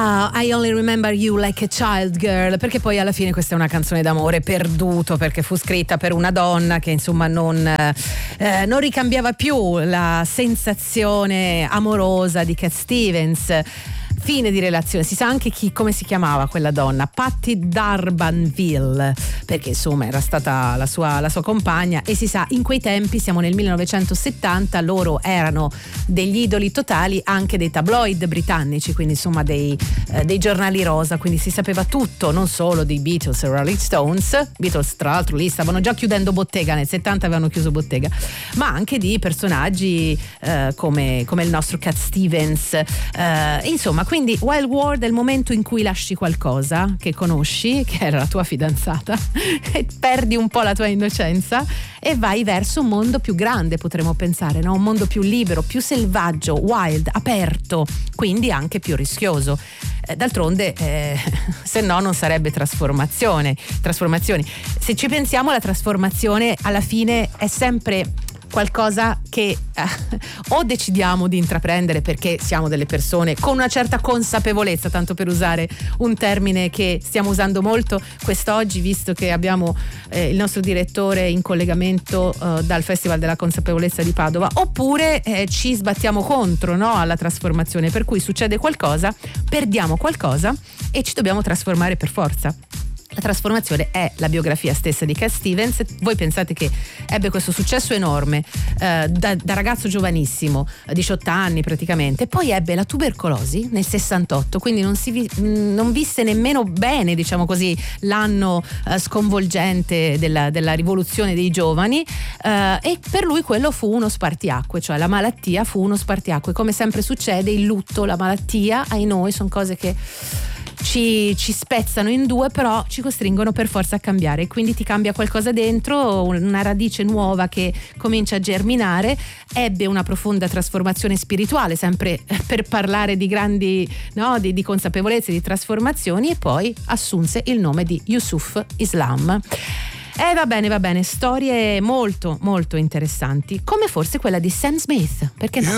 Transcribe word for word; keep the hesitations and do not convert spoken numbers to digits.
Ah, I Only Remember You Like a Child Girl, perché poi alla fine questa è una canzone d'amore perduto, perché fu scritta per una donna che insomma non, eh, non ricambiava più la sensazione amorosa di Cat Stevens. Fine di relazione, si sa anche chi, come si chiamava quella donna, Patti D'Urbanville, perché insomma era stata la sua, la sua compagna, e si sa in quei tempi, siamo nel millenovecentosettanta, loro erano degli idoli totali anche dei tabloid britannici, quindi insomma dei, eh, dei giornali rosa, quindi si sapeva tutto, non solo dei Beatles e Rolling Stones. Beatles tra l'altro lì stavano già chiudendo bottega, nel settanta avevano chiuso bottega, ma anche di personaggi eh, come, come il nostro Cat Stevens, eh, insomma. Quindi Wild World è il momento in cui lasci qualcosa che conosci, che era la tua fidanzata, e perdi un po' la tua innocenza e vai verso un mondo più grande, potremmo pensare, no? Un mondo più libero, più selvaggio, wild, aperto, quindi anche più rischioso. Eh, d'altronde, eh, se no non sarebbe trasformazione. Trasformazioni. Se ci pensiamo, la trasformazione alla fine è sempre qualcosa che eh, o decidiamo di intraprendere perché siamo delle persone con una certa consapevolezza, tanto per usare un termine che stiamo usando molto quest'oggi, visto che abbiamo eh, il nostro direttore in collegamento eh, dal Festival della Consapevolezza di Padova, oppure eh, ci sbattiamo contro, no, alla trasformazione, per cui succede qualcosa, perdiamo qualcosa e ci dobbiamo trasformare per forza. La trasformazione è la biografia stessa di Cat Stevens. Voi pensate che ebbe questo successo enorme eh, da, da ragazzo giovanissimo, diciotto anni praticamente, poi ebbe la tubercolosi nel sessantotto, quindi non, si vi, non visse nemmeno bene, diciamo così, l'anno eh, sconvolgente della, della rivoluzione dei giovani, eh, e per lui quello fu uno spartiacque, cioè la malattia fu uno spartiacque. Come sempre succede, il lutto, la malattia, ai noi sono cose che Ci, ci spezzano in due, però ci costringono per forza a cambiare, quindi ti cambia qualcosa dentro, una radice nuova che comincia a germinare. Ebbe una profonda trasformazione spirituale, sempre per parlare di grandi, no, di, di consapevolezze, di trasformazioni, e poi assunse il nome di Yusuf Islam. Eh va bene, va bene, storie molto molto interessanti, come forse quella di Sam Smith, perché no?